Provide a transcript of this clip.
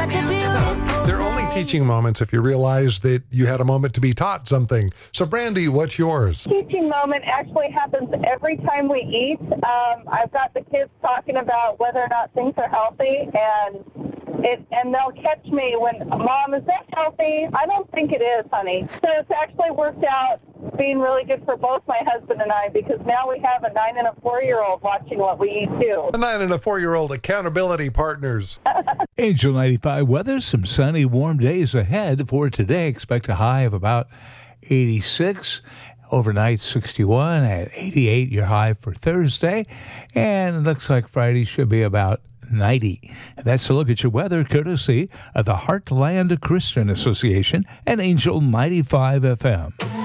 They're only teaching moments if you realize that you had a moment to be taught something. So, Brandy, what's yours? Teaching moment actually happens every time we eat. I've got the kids talking about whether or not things are healthy, and they'll catch me when, Mom, is that healthy? I don't think it is, honey. So it's actually worked out being really good for both my husband and I, because now we have a 9 and a 4-year-old watching what we eat too. A 9 and a 4-year-old accountability partners. Angel 95 weather, some sunny, warm days ahead for today. Expect a high of about 86. Overnight 61 at 88, your high for Thursday. And it looks like Friday should be about 90. And that's a look at your weather courtesy of the Heartland Christian Association and Angel 95 FM.